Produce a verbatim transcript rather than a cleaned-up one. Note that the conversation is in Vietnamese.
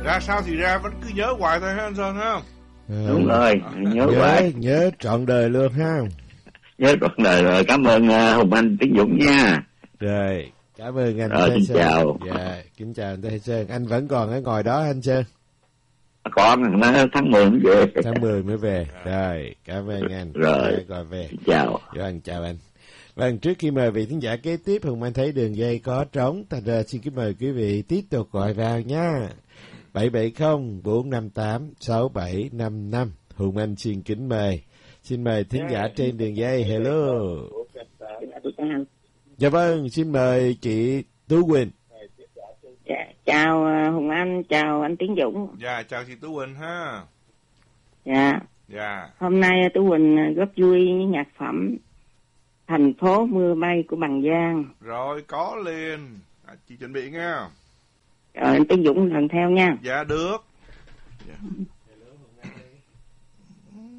Ra sao thì ra, vẫn cứ nhớ hoài thôi ha anh Sơn ha. À, đúng rồi, nhớ, nhớ hoài. Nhớ trọn đời luôn ha. Nhớ trọn đời rồi, cảm ơn uh, Hùng Anh Tiến Dũng nha. Rồi, cảm ơn anh rồi, Thế xin Sơn. chào. Dạ, kính chào anh Thế Sơn. Anh vẫn còn ở ngồi đó anh Sơn? Còn, nó tháng mười mới về. Tháng mười mới về. Rồi, cảm ơn anh. Rồi, rồi về. Xin chào. Vâng, chào anh. Vâng, trước khi mời vị thính giả kế tiếp, Hùng Anh thấy đường dây có trống, thành ra xin kính mời quý vị tiếp tục gọi vào nha. bảy bảy không bốn năm tám sáu bảy năm năm. Hùng Anh xin kính mời. Xin mời thính giả trên đường dây. Hello. Dạ vâng, xin mời chị Tú Quỳnh. Dạ, chào Hùng Anh, chào anh Tiến Dũng. Dạ, chào chị Tú Quỳnh ha. Dạ. Dạ. Hôm nay Tú Quỳnh góp vui với nhạc phẩm Thành phố mưa bay của Bằng Giang. Rồi, có liền. À, chị chuẩn bị nha. Rồi anh Tiến Dũng lần theo nha. Dạ, được. Dạ.